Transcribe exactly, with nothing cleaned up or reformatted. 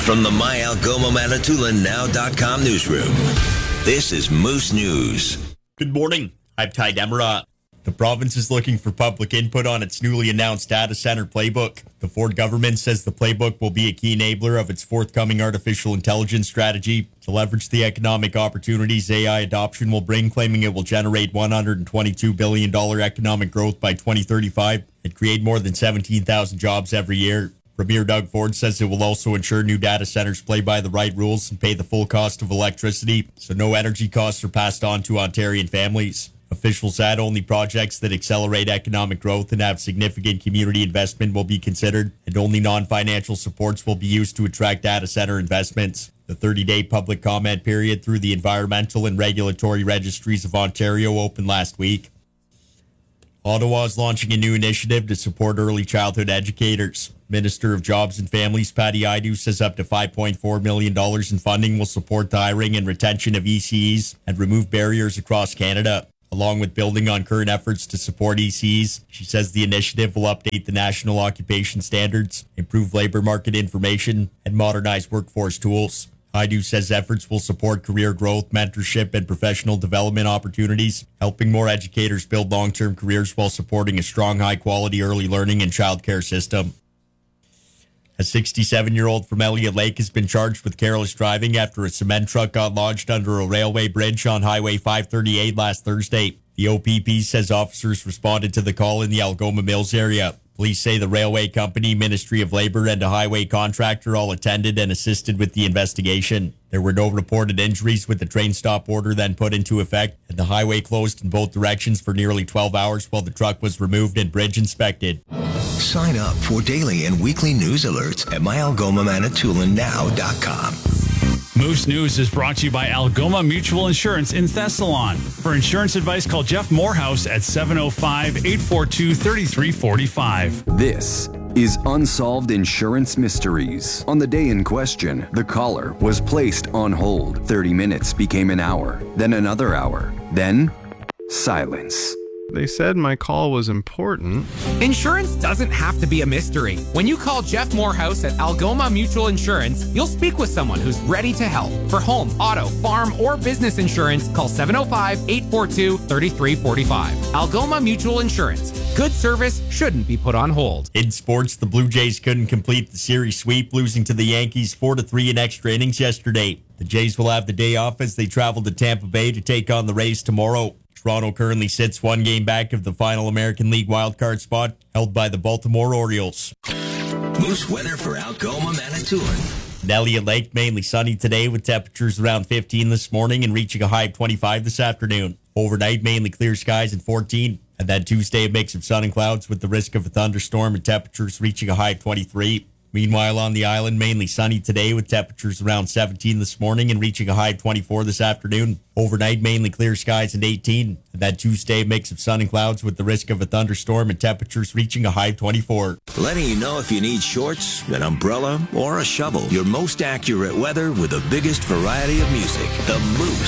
From the My Algoma Manitoulin Now dot com newsroom, this is Moose News. Good morning. I'm Ty Demera. The province is looking for public input on its newly announced data center playbook. The Ford government says the playbook will be a key enabler of its forthcoming artificial intelligence strategy to leverage the economic opportunities A I adoption will bring, claiming it will generate one hundred twenty-two billion dollars economic growth by twenty thirty-five and create more than seventeen thousand jobs every year. Premier Doug Ford says it will also ensure new data centers play by the right rules and pay the full cost of electricity, so no energy costs are passed on to Ontarian families. Officials add only projects that accelerate economic growth and have significant community investment will be considered, and only non-financial supports will be used to attract data center investments. The thirty-day public comment period through the Environmental and Regulatory Registries of Ontario opened last week. Ottawa is launching a new initiative to support early childhood educators. Minister of Jobs and Families Patty Aidu says up to five point four million dollars in funding will support the hiring and retention of E C Es and remove barriers across Canada. Along with building on current efforts to support E C Es, she says the initiative will update the national occupation standards, improve labor market information, and modernize workforce tools. Aidu says efforts will support career growth, mentorship, and professional development opportunities, helping more educators build long-term careers while supporting a strong, high-quality early learning and childcare system. A sixty-seven-year-old from Elliott Lake has been charged with careless driving after a cement truck got lodged under a railway bridge on Highway five thirty-eight last Thursday. The O P P says officers responded to the call in the Algoma Mills area. Police say the railway company, Ministry of Labor, and a highway contractor all attended and assisted with the investigation. There were no reported injuries, with the train stop order then put into effect, and the highway closed in both directions for nearly twelve hours while the truck was removed and bridge inspected. Sign up for daily and weekly news alerts at My Algoma Manitoulin Now dot com. Moose News is brought to you by Algoma Mutual Insurance in Thessalon. For insurance advice, call Jeff Morehouse at seven oh five, eight four two, three three four five. This is Unsolved Insurance Mysteries. On the day in question, the caller was placed on hold. thirty minutes became an hour, then another hour, then silence. They said my call was important. Insurance doesn't have to be a mystery. When you call Jeff Morehouse at Algoma Mutual Insurance, you'll speak with someone who's ready to help. For home, auto, farm, or business insurance, call seven oh five, eight four two, three three four five. Algoma Mutual Insurance. Good service shouldn't be put on hold. In sports, the Blue Jays couldn't complete the series sweep, losing to the Yankees four to three in extra innings yesterday. The Jays will have the day off as they travel to Tampa Bay to take on the Rays tomorrow. Toronto currently sits one game back of the final American League wildcard spot, held by the Baltimore Orioles. Moose weather for Algoma Manitoulin. In Elliott Lake, mainly sunny today with temperatures around fifteen this morning and reaching a high of twenty-five this afternoon. Overnight, mainly clear skies and fourteen. And then Tuesday, a mix of sun and clouds with the risk of a thunderstorm and temperatures reaching a high of twenty-three. Meanwhile, on the island, mainly sunny today with temperatures around seventeen this morning and reaching a high of twenty-four this afternoon. Overnight, mainly clear skies and eighteen. And then Tuesday, a mix of sun and clouds with the risk of a thunderstorm and temperatures reaching a high of twenty-four. Letting you know if you need shorts, an umbrella, or a shovel. Your most accurate weather with the biggest variety of music. The Moose